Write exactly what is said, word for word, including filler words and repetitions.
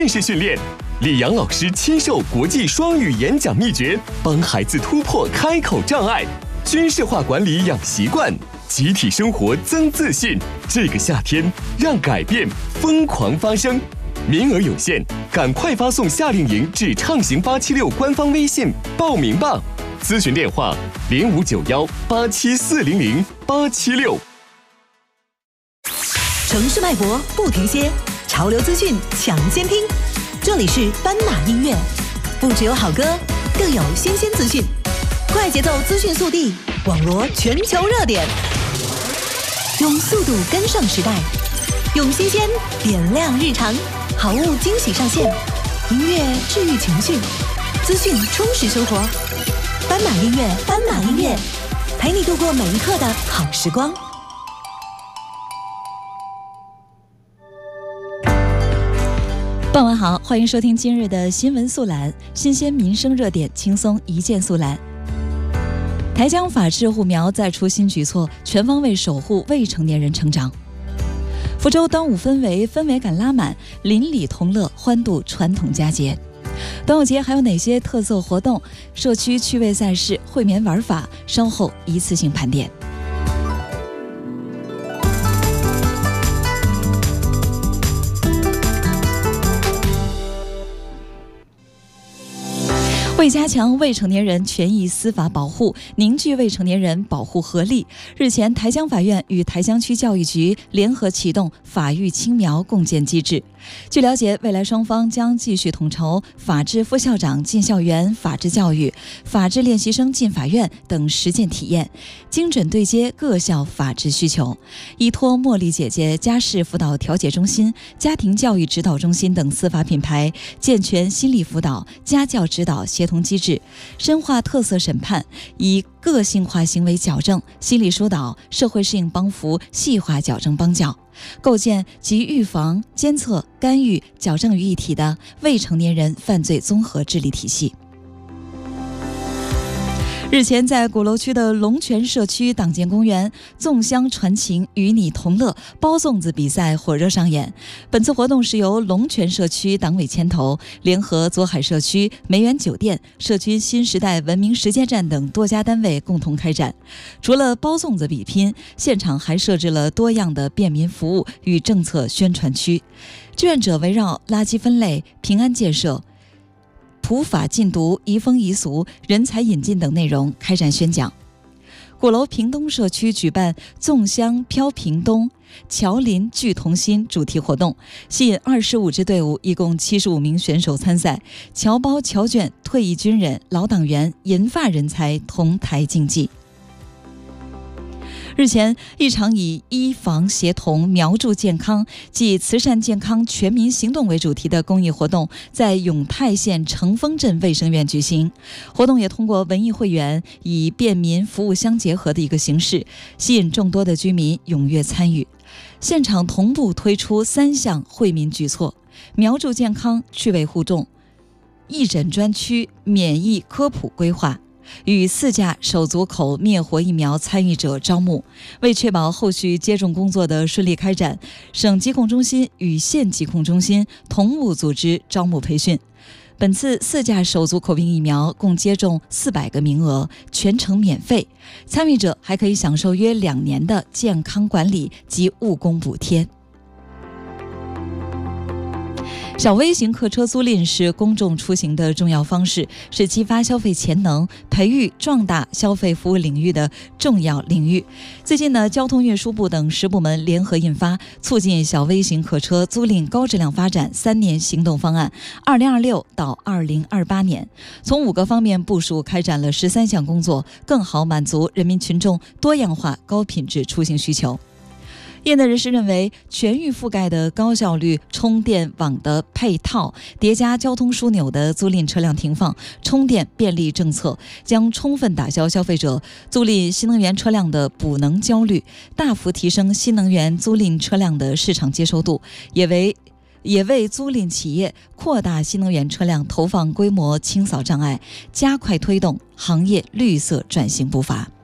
正式训练。李阳老师亲授国际双语演讲秘诀，帮孩子突破开口障碍，军事化管理养习惯，集体生活增自信。这个夏天，让改变疯狂发生。名额有限，赶快发送夏令营至畅行八七六官方微信报名吧。咨询电话零五九幺八七四零零八七六。 城市脉搏不停歇，潮流资讯抢先听。这里是斑马音乐，不只有好歌，更有新鲜资讯，快节奏资讯速递，网罗全球热点，用速度跟上时代，用新鲜点亮日常，好物惊喜上线，音乐治愈情绪，资讯充实生活。斑马音乐，斑马音乐，陪你度过每一刻的好时光。 傍晚好，欢迎收听今日的新闻速览，新鲜民生热点，轻松一键速览。台江法治护苗再出新举措，全方位守护未成年人成长。福州端午氛围氛围感拉满，邻里同乐，欢度传统佳节。端午节还有哪些特色活动？社区趣味赛事、会眠玩法，稍后一次性盘点。为加强未成年人权益司法保护，凝聚未成年人保护合力，日前台江法院与台江区教育局联合启动法育青苗共建机制。据了解，未来双方将继续统筹法治副校长进校园法治教育、法治练习生进法院等实践体验，精准对接各校法治需求，依托茉莉姐姐家事辅导调解中心、家庭教育指导中心等司法品牌，健全心理辅导、家教指导协同机制，深化特色审判，以个性化行为矫正、心理疏导、社会适应帮扶细化矫正帮教，构建集预防、监测、干预、矫正于一体的未成年人犯罪综合治理体系。日前，在鼓楼区的龙泉社区党建公园，粽香传情，与你同乐包粽子比赛火热上演。本次活动是由龙泉社区党委牵头，联合左海社区、梅园酒店、社区新时代文明实践站等多家单位共同开展。除了包粽子比拼，现场还设置了多样的便民服务与政策宣传区，志愿者围绕垃圾分类、平安建设、普法禁毒、移风易俗、人才引进等内容开展宣讲。鼓楼屏东社区举办粽香飘屏东、侨林聚同心主题活动，吸引二十五支队伍，一共七十五名选手参赛，侨胞、侨眷、退役军人、老党员、银发人才同台竞技。日前，一场以医防协同苗助健康暨慈善健康全民行动为主题的公益活动在永泰县成丰镇卫生院举行。活动也通过文艺会员以便民服务相结合的一个形式，吸引众多的居民踊跃参与。现场同步推出三项惠民举措：苗助健康趣味互动、义诊专区免疫科普规划，与四价手足口灭活疫苗参与者招募。为确保后续接种工作的顺利开展，省疾控中心与县疾控中心同步组织招募培训。本次四价手足口病疫苗共接种四百个名额，全程免费，参与者还可以享受约两年的健康管理及务工补贴。小微型客车租赁是公众出行的重要方式，是激发消费潜能、培育壮大消费服务领域的重要领域。最近呢，交通运输部等十部门联合印发《促进小微型客车租赁高质量发展三年行动方案（二零二六到二零二八年）》，从五个方面部署开展了十三项工作，更好满足人民群众多样化、高品质出行需求。业内人士认为，全域覆盖的高效率充电网的配套，叠加交通枢纽的租赁车辆停放、充电便利政策，将充分打消消费者租赁新能源车辆的补能焦虑，大幅提升新能源租赁车辆的市场接受度，也为也为租赁企业扩大新能源车辆投放规模清扫障碍，加快推动行业绿色转型步伐。